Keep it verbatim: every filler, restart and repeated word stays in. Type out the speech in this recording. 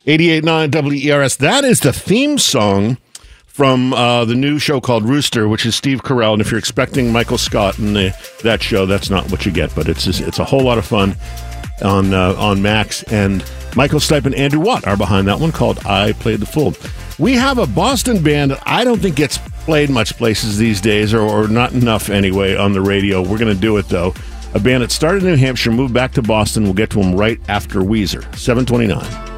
eighty-eight point nine W E R S. That is the theme song from uh, the new show called Rooster, which is Steve Carell. And if you're expecting Michael Scott in the, that show, that's not what you get. But it's just, it's a whole lot of fun on uh, on Max. And Michael Stipe and Andrew Watt are behind that one called I Played the Fool. We have a Boston band that I don't think gets played much places these days, or, or not enough anyway, on the radio. We're going to do it, though. A band that started in New Hampshire, moved back to Boston. We'll get to them right after Weezer. seven twenty-nine.